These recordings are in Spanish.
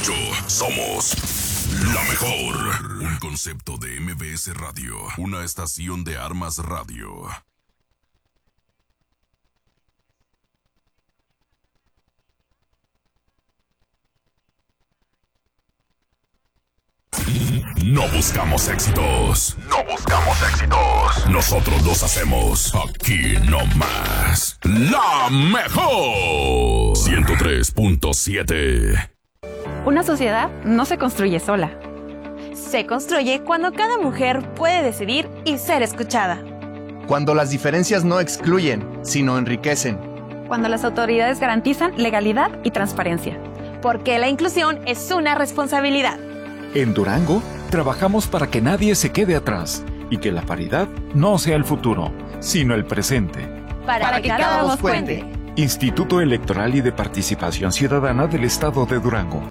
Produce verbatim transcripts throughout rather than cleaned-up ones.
ocho somos la mejor. Un concepto de M B S Radio, una estación de Armas Radio. No buscamos éxitos. No buscamos éxitos. Nosotros los hacemos aquí nomás. La mejor. ciento tres punto siete. Una sociedad no se construye sola. Se construye cuando cada mujer puede decidir y ser escuchada. Cuando las diferencias no excluyen, sino enriquecen. Cuando las autoridades garantizan legalidad y transparencia. Porque la inclusión es una responsabilidad. En Durango, trabajamos para que nadie se quede atrás y que la paridad no sea el futuro, sino el presente. Para, para que, que cada voz cuente. Instituto Electoral y de Participación Ciudadana del Estado de Durango.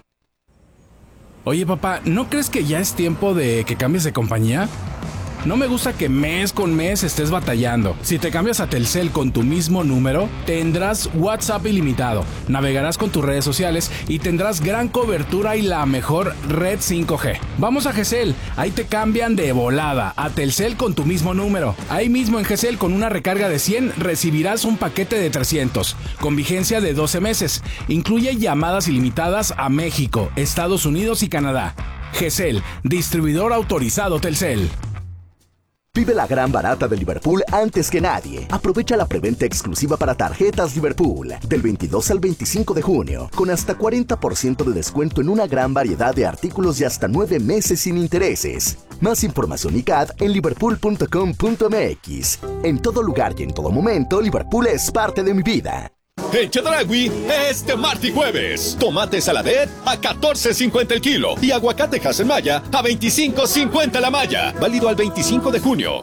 Oye, papá, ¿no crees que ya es tiempo de que cambies de compañía? No me gusta que mes con mes estés batallando. Si te cambias a Telcel con tu mismo número, tendrás WhatsApp ilimitado, navegarás con tus redes sociales y tendrás gran cobertura y la mejor red cinco G. Vamos a Gesell, ahí te cambian de volada a Telcel con tu mismo número. Ahí mismo en Gesell, con una recarga de cien, recibirás un paquete de trescientos, con vigencia de doce meses. Incluye llamadas ilimitadas a México, Estados Unidos y Canadá. Gesell, distribuidor autorizado Telcel. Vive la gran barata de Liverpool antes que nadie. Aprovecha la preventa exclusiva para tarjetas Liverpool del veintidós al veinticinco de junio, con hasta cuarenta por ciento de descuento en una gran variedad de artículos y hasta nueve meses sin intereses. Más información y C A D en liverpool punto com punto m x. En todo lugar y en todo momento, Liverpool es parte de mi vida. En Chedraui, este martes y jueves, tomate saladet a catorce cincuenta el kilo y aguacate Haselmaya a veinticinco cincuenta la malla. Válido al veinticinco de junio.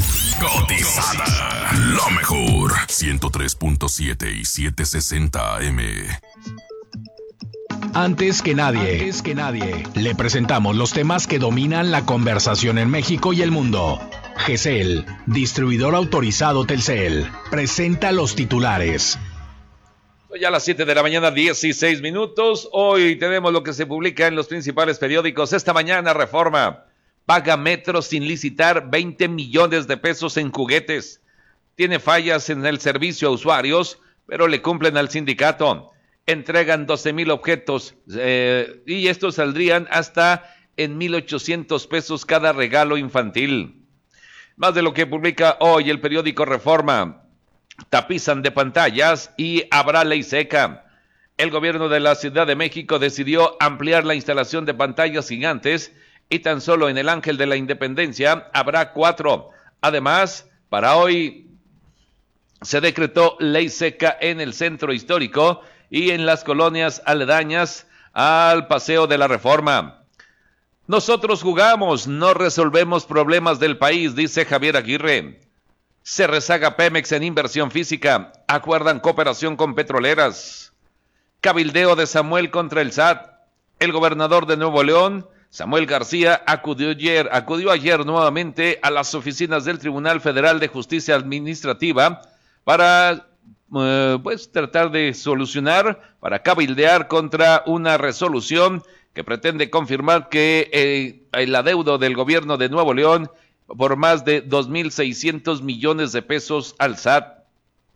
Cotizada. La mejor. ciento tres punto siete y setecientos sesenta A M. Antes que nadie, antes que nadie, le presentamos los temas que dominan la conversación en México y el mundo. Gesell, distribuidor autorizado Telcel, presenta los titulares. Ya a las siete de la mañana, dieciséis minutos. Hoy tenemos lo que se publica en los principales periódicos. Esta mañana, Reforma. Paga Metro sin licitar veinte millones de pesos en juguetes. Tiene fallas en el servicio a usuarios, pero le cumplen al sindicato. Entregan doce mil objetos eh, y estos saldrían hasta en mil ochocientos pesos cada regalo infantil. Más de lo que publica hoy el periódico Reforma. Tapizan de pantallas y habrá ley seca. El gobierno de la Ciudad de México decidió ampliar la instalación de pantallas gigantes y tan solo en el Ángel de la Independencia habrá cuatro. Además, para hoy se decretó ley seca en el centro histórico y en las colonias aledañas al Paseo de la Reforma. Nosotros jugamos, no resolvemos problemas del país, dice Javier Aguirre. Se rezaga Pemex en inversión física. Acuerdan cooperación con petroleras. Cabildeo de Samuel contra el S A T. El gobernador de Nuevo León, Samuel García, acudió ayer, acudió ayer nuevamente a las oficinas del Tribunal Federal de Justicia Administrativa para eh, pues, tratar de solucionar, para cabildear contra una resolución que pretende confirmar que eh, el adeudo del gobierno de Nuevo León por más de dos mil seiscientos millones de pesos al S A T.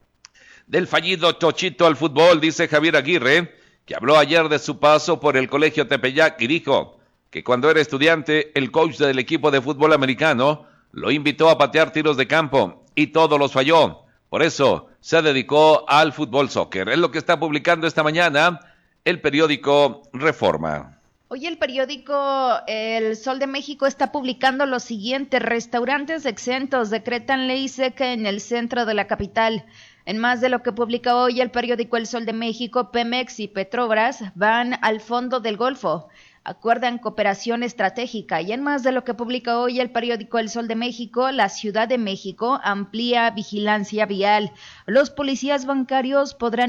Del fallido Chochito al fútbol, dice Javier Aguirre, que habló ayer de su paso por el Colegio Tepeyac y dijo que cuando era estudiante, el coach del equipo de fútbol americano lo invitó a patear tiros de campo y todos los falló. Por eso se dedicó al fútbol soccer. Es lo que está publicando esta mañana el periódico Reforma. Hoy el periódico El Sol de México está publicando lo siguiente: restaurantes exentos decretan ley seca en el centro de la capital. En más de lo que publica hoy el periódico El Sol de México, Pemex y Petrobras van al fondo del Golfo, acuerdan cooperación estratégica. Y en más de lo que publica hoy el periódico El Sol de México, la Ciudad de México amplía vigilancia vial. Los policías bancarios podrán